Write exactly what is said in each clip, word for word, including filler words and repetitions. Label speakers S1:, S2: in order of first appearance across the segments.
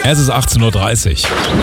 S1: Es ist achtzehn Uhr dreißig.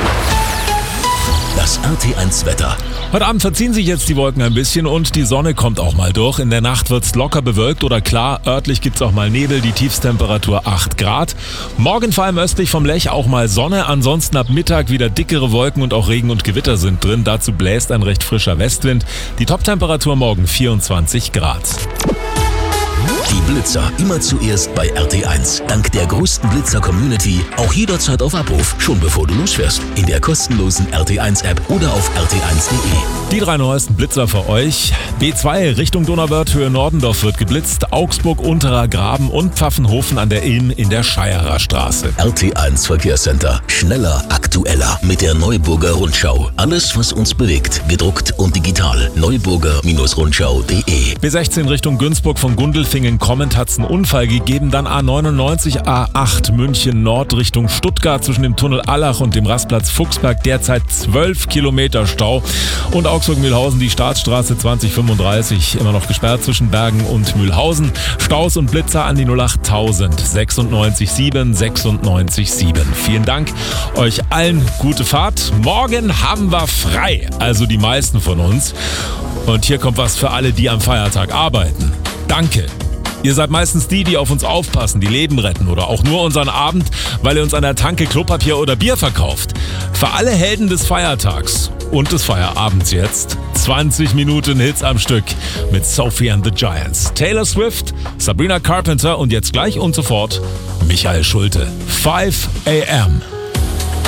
S2: Das R T eins Wetter.
S1: Heute Abend verziehen sich jetzt die Wolken ein bisschen und die Sonne kommt auch mal durch. In der Nacht wird's locker bewölkt oder klar. Örtlich gibt's auch mal Nebel, die Tiefstemperatur acht Grad. Morgen vor allem östlich vom Lech auch mal Sonne. Ansonsten ab Mittag wieder dickere Wolken und auch Regen und Gewitter sind drin. Dazu bläst ein recht frischer Westwind. Die Toptemperatur morgen vierundzwanzig Grad.
S2: Die Blitzer immer zuerst bei R T eins. Dank der größten Blitzer-Community auch jederzeit auf Abruf, schon bevor du losfährst. In der kostenlosen R T eins App oder auf r t eins punkt de.
S1: Die drei neuesten Blitzer für euch. B zwei Richtung Donauwörth, Höhe Nordendorf wird geblitzt. Augsburg, Unterer Graben und Pfaffenhofen an der Ilm in der Scheierer Straße.
S2: R T eins Verkehrscenter. Schneller, aktueller. Mit der Neuburger Rundschau. Alles, was uns bewegt. Gedruckt und digital. neuburger Rundschau punkt de.
S1: B sechzehn Richtung Günzburg von Gundelfingen kommend hat's einen Unfall gegeben. Dann A neunundneunzig A acht München Nord Richtung Stuttgart zwischen dem Tunnel Allach und dem Rastplatz Fuchsberg. Derzeit zwölf Kilometer Stau. Und Augsburg-Mühlhausen, die Staatsstraße zwanzig fünfunddreißig, immer noch gesperrt zwischen Bergen und Mühlhausen. Staus und Blitzer an die null acht tausend sechsundneunzig sieben sechsundneunzig sieben. Vielen Dank euch allen, gute Fahrt. Morgen haben wir frei, also die meisten von uns. Und hier kommt was für alle, die am Feiertag arbeiten. Danke. Ihr seid meistens die, die auf uns aufpassen, die Leben retten oder auch nur unseren Abend, weil ihr uns an der Tanke Klopapier oder Bier verkauft. Für alle Helden des Feiertags und des Feierabends jetzt zwanzig Minuten Hits am Stück mit Sophie and the Giants, Taylor Swift, Sabrina Carpenter und jetzt gleich und sofort Michael Schulte. five a m